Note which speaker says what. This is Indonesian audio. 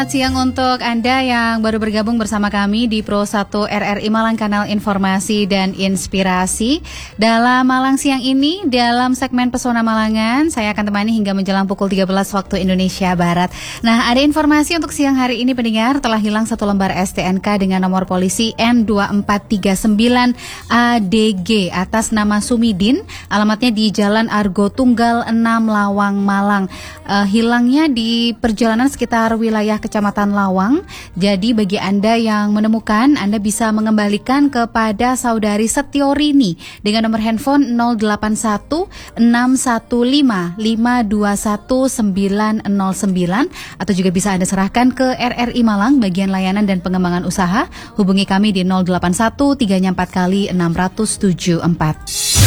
Speaker 1: Selamat siang untuk Anda yang baru bergabung bersama kami di Pro 1 RRI Malang, kanal informasi dan inspirasi. Dalam Malang siang ini, dalam segmen Pesona Malangan, saya akan temani hingga menjelang pukul 13 waktu Indonesia Barat. Nah, ada informasi untuk siang hari ini pendengar, telah hilang satu lembar STNK dengan nomor polisi N2439ADG atas nama Sumidin, alamatnya di Jalan Argo Tunggal 6 Lawang, Malang. Hilangnya di perjalanan sekitar wilayah Kecamatan Lawang. Jadi bagi Anda yang menemukan, Anda bisa mengembalikan kepada saudari Setiorini dengan nomor handphone 081 615 521 909, atau juga bisa Anda serahkan ke RRI Malang bagian layanan dan pengembangan usaha. Hubungi kami di 081 3 4 kali 674.